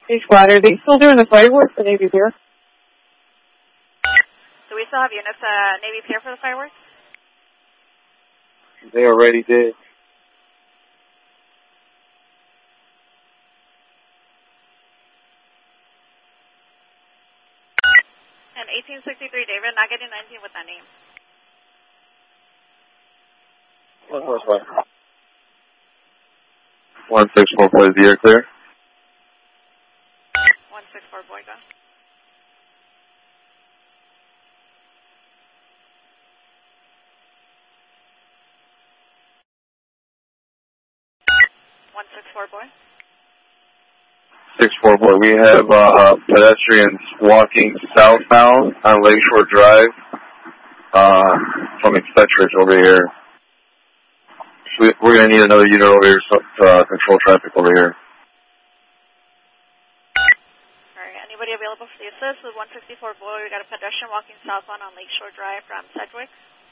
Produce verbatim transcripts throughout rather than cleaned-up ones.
Hey, Squad, are they still doing the fireworks at Navy Pier? Do we still have units at Navy Pier for the fireworks? They already did. And eighteen sixty-three, David, not getting nineteen with that name. One four five. One six four four, is the air clear? One six four, boy, go. One six four, boy. Six four boy. We have uh, pedestrians walking southbound on Lakeshore Drive uh, from Expectridge over here. We, we're going to need another unit over here to uh, control traffic over here. All right, anybody available for the assist with one sixty-four boy? We got a pedestrian walking southbound on Lakeshore Drive from Sedgwick.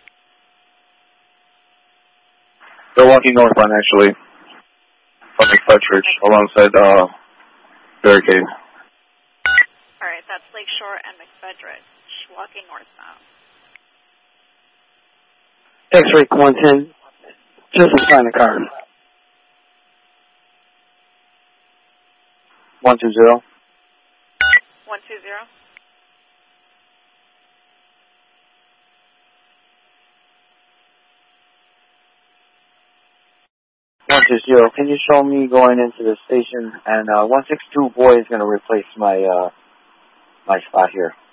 They're walking northbound actually from Expectridge alongside uh, barricade. All right, that's Lakeshore and McFedridge, walking northbound. X-ray one ten, just assign a car. One two zero. One two zero. One two zero. Can you show me going into the station? And uh, one six two boy is going to replace my uh, my spot here.